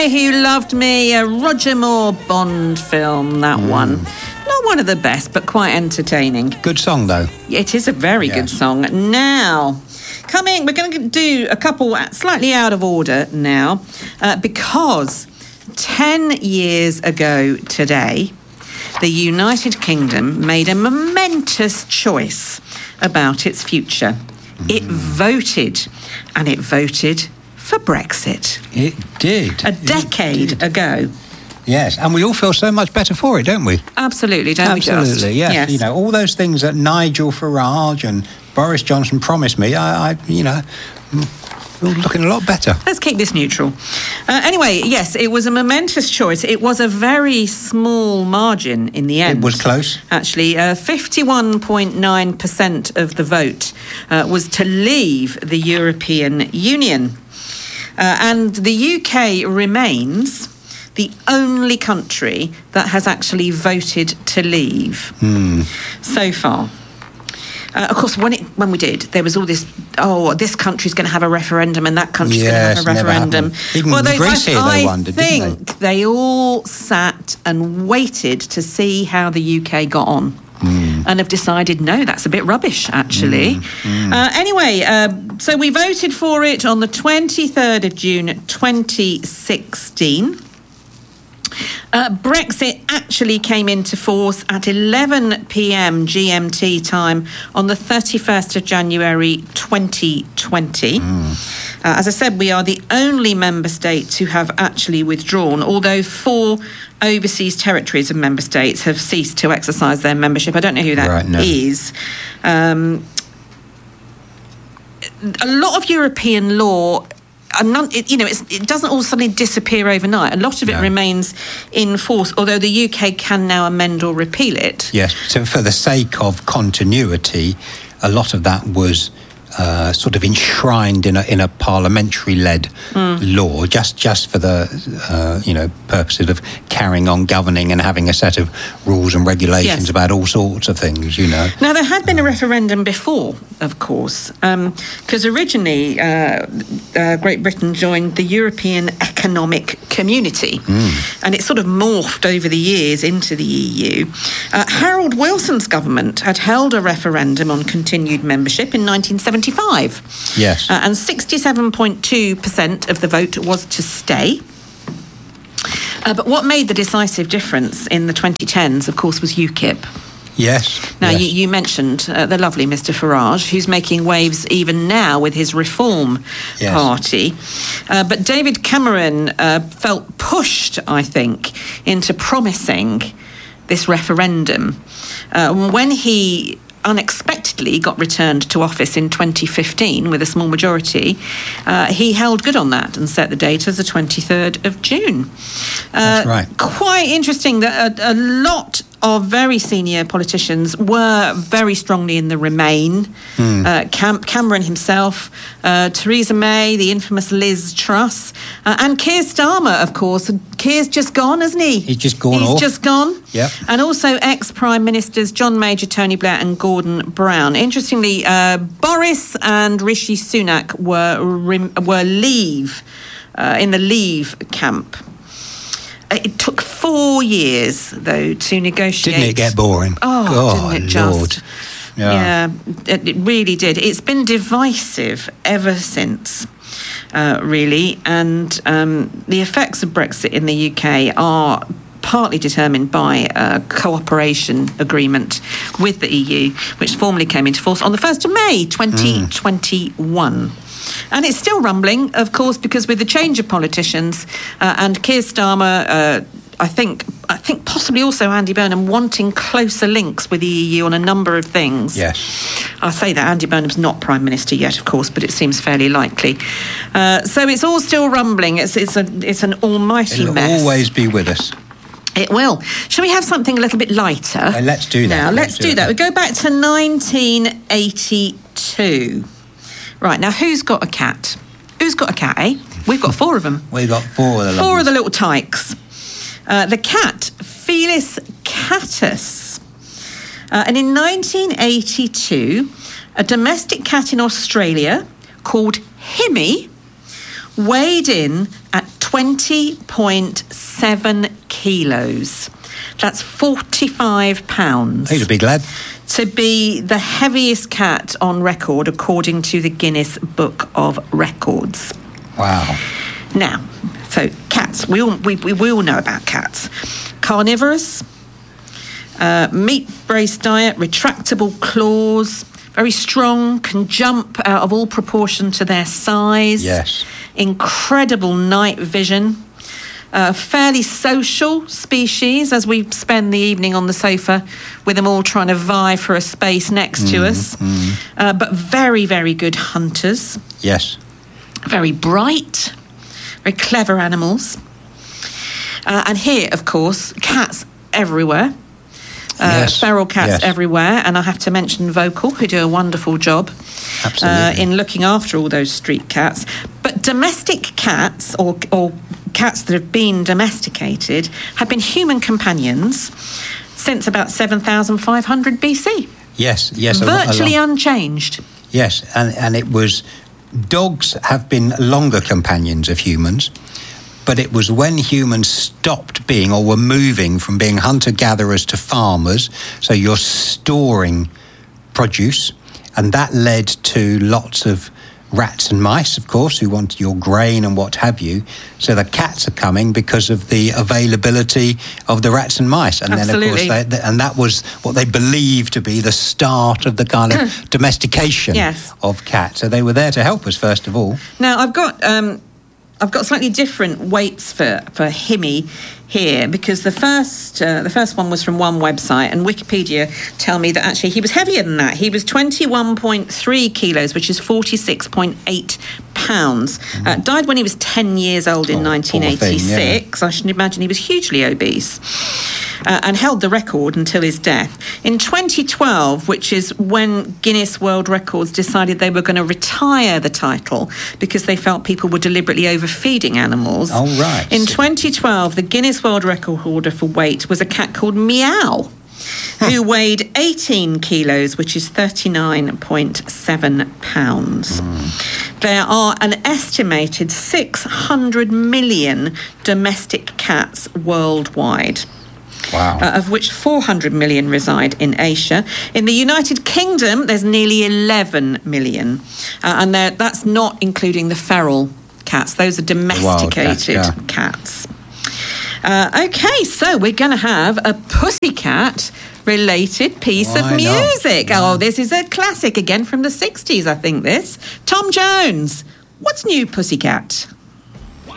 Guy Who Loved Me, a Roger Moore Bond film, that one. Not one of the best, but quite entertaining. Good song, though. It is a very good song. Now, we're going to do a couple slightly out of order now, because 10 years ago today, the United Kingdom made a momentous choice about its future. It voted, and it voted for Brexit. It did. A decade ago. Yes, and we all feel so much better for it, don't we? Absolutely, don't we just? Absolutely, yes. You know, all those things that Nigel Farage and Boris Johnson promised me, I looking a lot better. Let's keep this neutral. Anyway, yes, it was a momentous choice. It was a very small margin in the end. It was close. Actually, 51.9% of the vote was to leave the European Union. And the UK remains the only country that has actually voted to leave so far. Of course, when we did, there was all this, this country's going to have a referendum and that country's going to have a referendum. Even Greece here, they wondered, didn't they? I think they all sat and waited to see how the UK got on. And have decided, no, that's a bit rubbish, actually. Anyway, so we voted for it on the 23rd of June 2016. Brexit actually came into force at 11 p.m. GMT time on the 31st of January 2020. As I said, we are the only member state to have actually withdrawn, although 4 overseas territories of member states have ceased to exercise their membership. I don't know who that is. A lot of European law, it doesn't all suddenly disappear overnight. A lot of it remains in force, although the UK can now amend or repeal it. Yes, so for the sake of continuity, a lot of that was sort of enshrined in a parliamentary-led law, just for the purposes of carrying on governing and having a set of rules and regulations about all sorts of things. Now there had been a referendum before, of course, because originally Great Britain joined the European Economic Community, and it sort of morphed over the years into the EU. Harold Wilson's government had held a referendum on continued membership in 1975. Yes. And 67.2% of the vote was to stay. But what made the decisive difference in the 2010s, of course, was UKIP. Yes. Now, you mentioned the lovely Mr. Farage, who's making waves even now with his Reform Party. But David Cameron felt pushed, I think, into promising this referendum when he unexpectedly got returned to office in 2015 with a small majority. He held good on that and set the date as the 23rd of June. That's right. Quite interesting that a lot of very senior politicians were very strongly in the Remain camp. Cameron himself, Theresa May, the infamous Liz Truss, and Keir Starmer, of course. Keir's just gone, hasn't he? He's just gone He's just gone. Yeah. And also ex-Prime Ministers John Major, Tony Blair and Gordon Brown. Interestingly, Boris and Rishi Sunak were in the Leave camp. It took 4 years, though, to negotiate. Didn't it get boring? Didn't it just? Lord. Yeah, it really did. It's been divisive ever since, really. And the effects of Brexit in the UK are partly determined by a cooperation agreement with the EU, which formally came into force on the 1st of May 2021. And it's still rumbling, of course, because with the change of politicians and Keir Starmer, I think possibly also Andy Burnham wanting closer links with the EU on a number of things. Yes. I say that Andy Burnham's not Prime Minister yet, of course, but it seems fairly likely. So it's all still rumbling. It's an almighty mess. It'll always be with us. It will. Shall we have something a little bit lighter? Let's do that. Now, let's do that. We go back to 1982. Right, now who's got a cat? Who's got a cat, eh? We've got 4 of them. We've got 4 of the Four of the little tykes. The cat, Felis catus. And in 1982, a domestic cat in Australia called Himmy weighed in at 20.7 kilos. That's 45 pounds. He's a big lad. To be the heaviest cat on record, according to the Guinness Book of Records. Wow. Now, so cats, we all know about cats. Carnivorous, meat-based diet, retractable claws, very strong, can jump out of all proportion to their size. Yes. Incredible night vision. Fairly social species, as we spend the evening on the sofa with them all trying to vie for a space next to us. But very, very good hunters. Yes. Very bright, very clever animals. And here, of course, cats everywhere. Yes. Feral cats Yes. everywhere. And I have to mention Vocal, who do a wonderful job in looking after all those street cats. But domestic cats, or cats that have been domesticated, have been human companions since about 7,500 BC. Yes. Virtually unchanged. Yes, and it was... Dogs have been longer companions of humans, but it was when humans stopped being, or were moving from being hunter-gatherers to farmers, so you're storing produce, and that led to lots of rats and mice, of course, who wanted your grain and what have you. So the cats are coming because of the availability of the rats and mice. And Absolutely. then, of course, and that was what they believed to be the start of the kind of domestication of cats. So they were there to help us, first of all. Now, I've got slightly different weights for Himmy here, because the first one was from one website, and Wikipedia tell me that actually he was heavier than that. He was 21.3 kilos, which is 46.8 pounds. Died when he was 10 years old in 1986. I should imagine he was hugely obese. And held the record until his death. In 2012, which is when Guinness World Records decided they were going to retire the title because they felt people were deliberately overfeeding animals. Oh, right. In 2012, the Guinness World Record holder for weight was a cat called Meow, who weighed 18 kilos, which is 39.7 pounds. There are an estimated 600 million domestic cats worldwide. Wow. Of which 400 million reside in Asia. In the United Kingdom, there's nearly 11 million. And that's not including the feral cats. Those are domesticated cats. Okay, so we're going to have a pussycat-related piece of music. Oh, this is a classic again from the 60s, I think this. Tom Jones, what's new, Pussycat?